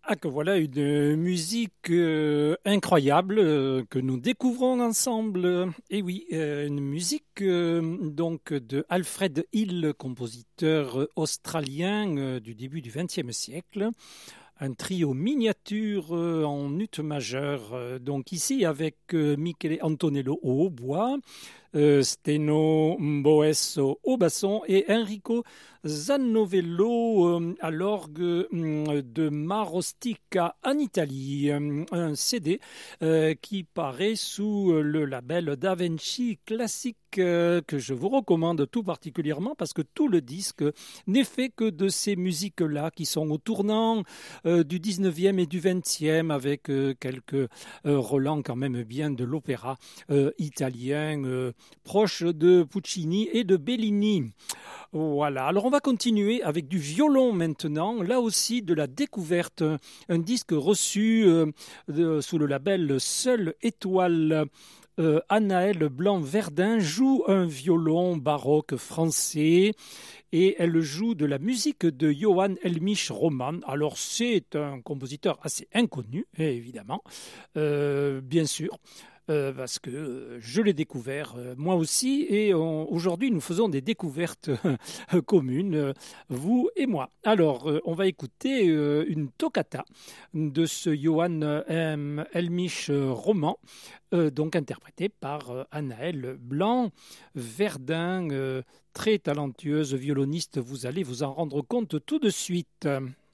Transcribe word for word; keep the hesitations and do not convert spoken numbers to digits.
Ah, que voilà une musique euh, incroyable euh, que nous découvrons ensemble. Et oui, euh, une musique euh, donc de Alfred Hill, compositeur australien euh, du début du vingtième siècle. Un trio miniature euh, en ut majeur. Euh, donc ici avec euh, Michele Antonello au hautbois, euh, Steno Mboesso au basson et Enrico Zannovello euh, à l'orgue euh, de Marostica en Italie. Euh, un C D euh, qui paraît sous le label Davinci Classic euh, que je vous recommande tout particulièrement parce que tout le disque n'est fait que de ces musiques-là qui sont au tournant euh, du dix-neuvième et du vingtième avec euh, quelques euh, relents quand même bien de l'opéra euh, italien euh, proche de Puccini et de Bellini. Voilà, alors on va continuer avec du violon maintenant, là aussi de la découverte, un disque reçu euh, de- sous le label Seule Étoile. Euh, Anaëlle Blanc-Verdun joue un violon baroque français et elle joue de la musique de Johann Elmich Roman. Alors c'est un compositeur assez inconnu, évidemment, euh, bien sûr. Euh, parce que euh, je l'ai découvert euh, moi aussi et on- aujourd'hui nous faisons des découvertes communes, euh, vous et moi. Alors euh, on va écouter euh, une toccata de ce Johann euh, Elmich Roman, euh, donc interprétée par euh, Anaëlle Blanc-Verdun, euh, très talentueuse violoniste, vous allez vous en rendre compte tout de suite.